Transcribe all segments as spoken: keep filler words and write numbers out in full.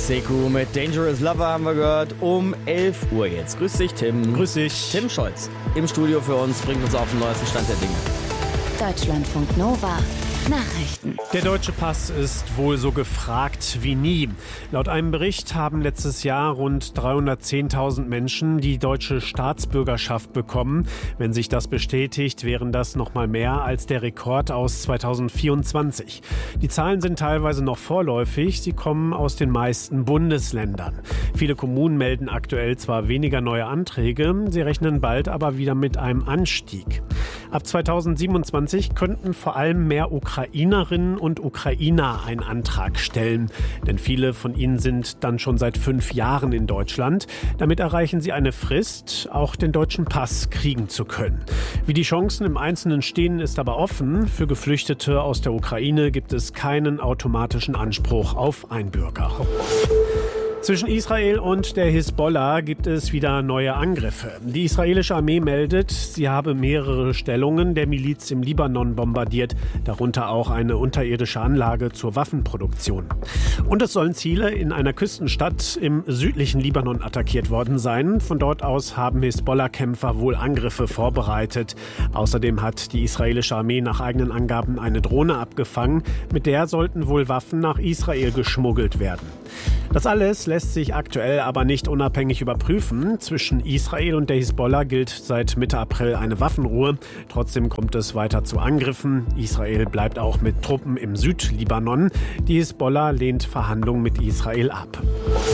Seku mit Dangerous Lover haben wir gehört um elf Uhr jetzt. Grüß dich, Tim. Grüß dich. Tim Scholz im Studio für uns, bringt uns auf den neuesten Stand der Dinge. Deutschlandfunk Nova. Nachrichten. Der deutsche Pass ist wohl so gefragt wie nie. Laut einem Bericht haben letztes Jahr rund dreihundertzehntausend Menschen die deutsche Staatsbürgerschaft bekommen. Wenn sich das bestätigt, wären das noch mal mehr als der Rekord aus zweitausendvierundzwanzig. Die Zahlen sind teilweise noch vorläufig. Sie kommen aus den meisten Bundesländern. Viele Kommunen melden aktuell zwar weniger neue Anträge, sie rechnen bald aber wieder mit einem Anstieg. Ab zweitausendsiebenundzwanzig könnten vor allem mehr Ukrainerinnen und Ukrainer einen Antrag stellen. Denn viele von ihnen sind dann schon seit fünf Jahren in Deutschland. Damit erreichen sie eine Frist, auch den deutschen Pass kriegen zu können. Wie die Chancen im Einzelnen stehen, ist aber offen. Für Geflüchtete aus der Ukraine gibt es keinen automatischen Anspruch auf Einbürger. Zwischen Israel und der Hisbollah gibt es wieder neue Angriffe. Die israelische Armee meldet, sie habe mehrere Stellungen der Miliz im Libanon bombardiert, darunter auch eine unterirdische Anlage zur Waffenproduktion. Und es sollen Ziele in einer Küstenstadt im südlichen Libanon attackiert worden sein. Von dort aus haben Hisbollah-Kämpfer wohl Angriffe vorbereitet. Außerdem hat die israelische Armee nach eigenen Angaben eine Drohne abgefangen. Mit der sollten wohl Waffen nach Israel geschmuggelt werden. Das alles lässt sich aktuell aber nicht unabhängig überprüfen. Zwischen Israel und der Hisbollah gilt seit Mitte April eine Waffenruhe. Trotzdem kommt es weiter zu Angriffen. Israel bleibt auch mit Truppen im Südlibanon. Die Hisbollah lehnt Verhandlungen mit Israel ab.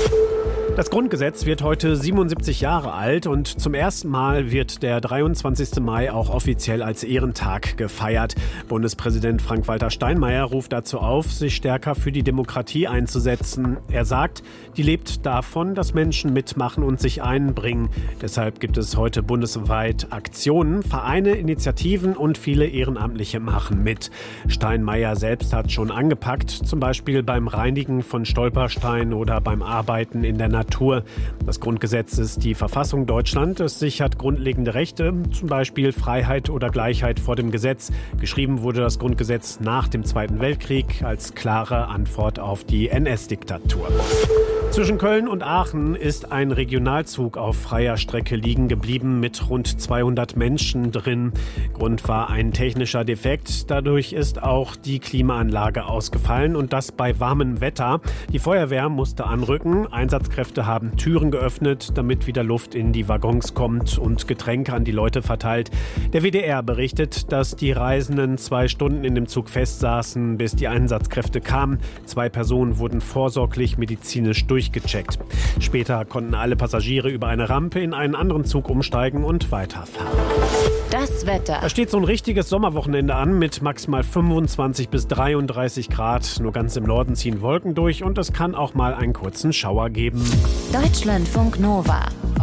Das Grundgesetz wird heute siebenundsiebzig Jahre alt und zum ersten Mal wird der dreiundzwanzigsten Mai auch offiziell als Ehrentag gefeiert. Bundespräsident Frank-Walter Steinmeier ruft dazu auf, sich stärker für die Demokratie einzusetzen. Er sagt, die lebt davon, dass Menschen mitmachen und sich einbringen. Deshalb gibt es heute bundesweit Aktionen, Vereine, Initiativen und viele Ehrenamtliche machen mit. Steinmeier selbst hat schon angepackt, zum Beispiel beim Reinigen von Stolpersteinen oder beim Arbeiten in der Natur. Das Grundgesetz ist die Verfassung Deutschlands. Es sichert grundlegende Rechte, zum Beispiel Freiheit oder Gleichheit vor dem Gesetz. Geschrieben wurde das Grundgesetz nach dem Zweiten Weltkrieg als klare Antwort auf die N S-Diktatur. Zwischen Köln und Aachen ist ein Regionalzug auf freier Strecke liegen geblieben mit rund zweihundert Menschen drin. Grund war ein technischer Defekt. Dadurch ist auch die Klimaanlage ausgefallen und das bei warmem Wetter. Die Feuerwehr musste anrücken. Einsatzkräfte haben Türen geöffnet, damit wieder Luft in die Waggons kommt und Getränke an die Leute verteilt. Der W D R berichtet, dass die Reisenden zwei Stunden in dem Zug festsaßen, bis die Einsatzkräfte kamen. Zwei Personen wurden vorsorglich medizinisch durchgecheckt. Später konnten alle Passagiere über eine Rampe in einen anderen Zug umsteigen und weiterfahren. Das Wetter. Da steht so ein richtiges Sommerwochenende an mit maximal fünfundzwanzig bis dreiunddreißig Grad. Nur ganz im Norden ziehen Wolken durch und es kann auch mal einen kurzen Schauer geben. Deutschlandfunk Nova.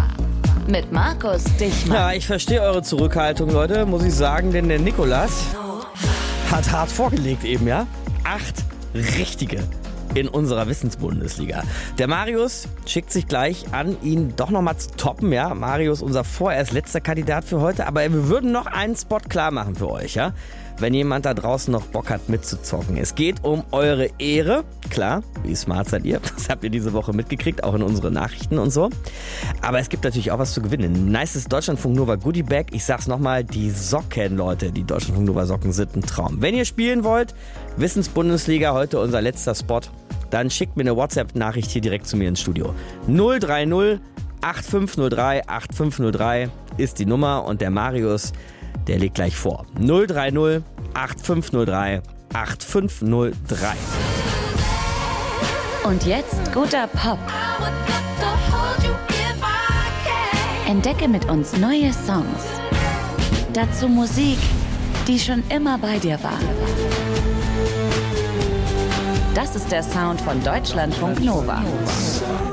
Mit Markus Dichmann. Ja, ich verstehe eure Zurückhaltung, Leute, muss ich sagen, denn der Nikolas hat hart vorgelegt eben, ja? Acht richtige in unserer Wissensbundesliga. Der Marius schickt sich gleich an, ihn doch nochmal zu toppen, ja? Marius, unser vorerst letzter Kandidat für heute, aber wir würden noch einen Spot klar machen für euch, ja? Wenn jemand da draußen noch Bock hat mitzuzocken. Es geht um eure Ehre. Klar, wie smart seid ihr? Das habt ihr diese Woche mitgekriegt, auch in unseren Nachrichten und so. Aber es gibt natürlich auch was zu gewinnen. Nices Deutschlandfunk Nova Goodie Bag. Ich sag's nochmal, die Socken, Leute, die Deutschlandfunk Nova Socken sind ein Traum. Wenn ihr spielen wollt, Wissensbundesliga, heute unser letzter Spot, dann schickt mir eine WhatsApp-Nachricht hier direkt zu mir ins Studio. null drei null acht fünf null drei acht fünf null drei ist die Nummer und der Marius, der legt gleich vor. null drei null acht fünf null drei acht fünf null drei. Und jetzt guter Pop. Entdecke mit uns neue Songs. Dazu Musik, die schon immer bei dir war. Das ist der Sound von Deutschlandfunk Nova.